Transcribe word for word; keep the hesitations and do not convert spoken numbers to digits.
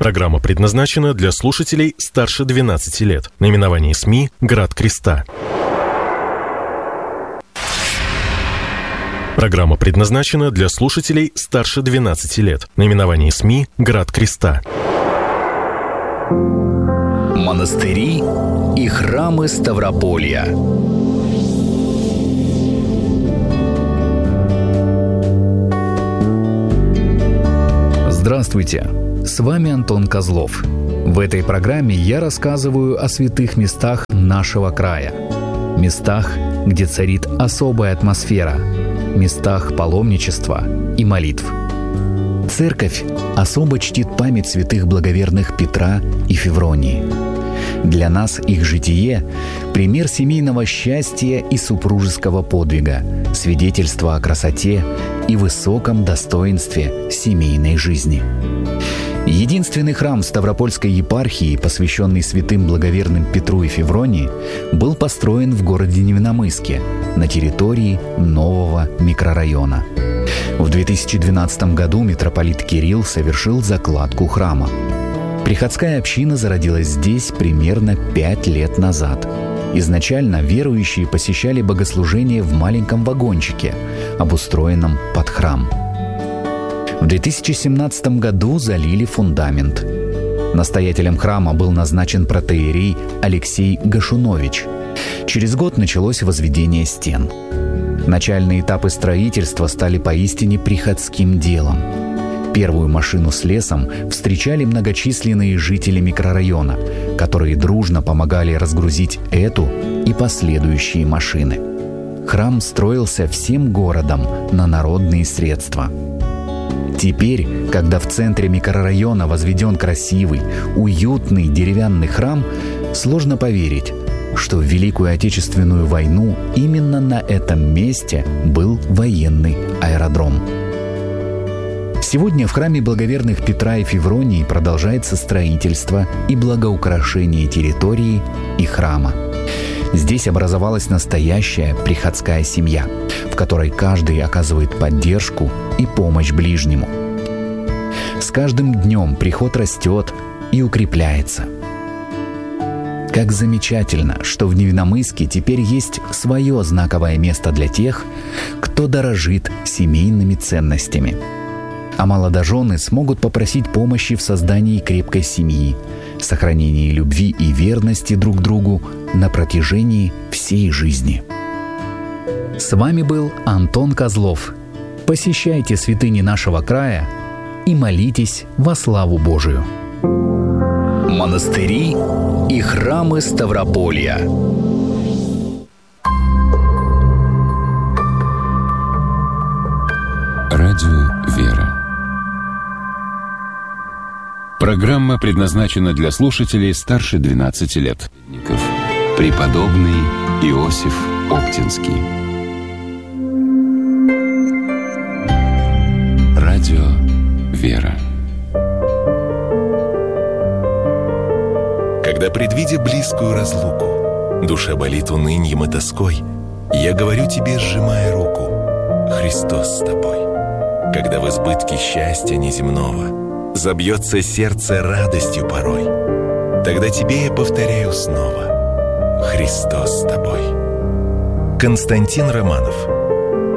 Программа предназначена для слушателей старше двенадцати лет. Наименование СМИ «Град Креста». Программа предназначена для слушателей старше двенадцати лет. Наименование СМИ «Град Креста». Монастыри и храмы Ставрополья. Здравствуйте! С вами Антон Козлов. В этой программе я рассказываю о святых местах нашего края. Местах, где царит особая атмосфера. Местах паломничества и молитв. Церковь особо чтит память святых благоверных Петра и Февронии. Для нас их житие – пример семейного счастья и супружеского подвига, свидетельство о красоте и высоком достоинстве семейной жизни. Единственный храм Ставропольской епархии, посвященный святым благоверным Петру и Февронии, был построен в городе Невинномысске на территории нового микрорайона. В две тысячи двенадцатом году митрополит Кирилл совершил закладку храма. Приходская община зародилась здесь примерно пять лет назад. Изначально верующие посещали богослужения в маленьком вагончике, обустроенном под храм. В две тысячи семнадцатом году залили фундамент. Настоятелем храма был назначен протоиерей Алексей Гашунович. Через год началось возведение стен. Начальные этапы строительства стали поистине приходским делом. Первую машину с лесом встречали многочисленные жители микрорайона, которые дружно помогали разгрузить эту и последующие машины. Храм строился всем городом на народные средства. Теперь, когда в центре микрорайона возведен красивый, уютный деревянный храм, сложно поверить, что в Великую Отечественную войну именно на этом месте был военный аэродром. Сегодня в храме благоверных Петра и Февронии продолжается строительство и благоукрашение территории и храма. Здесь образовалась настоящая приходская семья, в которой каждый оказывает поддержку и помощь ближнему. С каждым днем приход растет и укрепляется. Как замечательно, что в Невинномысске теперь есть свое знаковое место для тех, кто дорожит семейными ценностями. А молодожены смогут попросить помощи в создании крепкой семьи, сохранении любви и верности друг другу на протяжении всей жизни. С вами был Антон Козлов. Посещайте святыни нашего края и молитесь во славу Божию. Монастыри и храмы Ставрополья. Радио «Вера». Программа предназначена для слушателей старше двенадцати лет. Преподобный Иосиф Оптинский. Радио «Вера». Когда, предвидя близкую разлуку, душа болит уныньем и тоской, я говорю тебе, сжимая руку: Христос с тобой. Когда в избытке счастья неземного забьется сердце радостью порой, тогда тебе я повторяю снова: Христос с тобой. Константин Романов.